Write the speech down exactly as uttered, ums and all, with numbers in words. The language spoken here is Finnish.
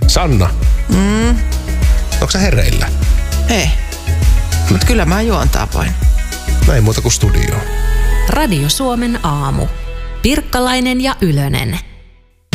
Sanna. Mm. Onko sä hereillä? Ei. Mut kyllä mä juontaa voin. Näin muuta kuin studioon. Radio Suomen aamu. Pirkkalainen ja Ylönen.